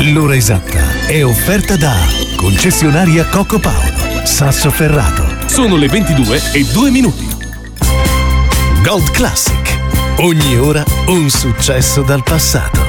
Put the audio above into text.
L'ora esatta è offerta da concessionaria Coco Paolo, Sassoferrato. Sono le 22:02. Gold Classic. Ogni ora un successo dal passato.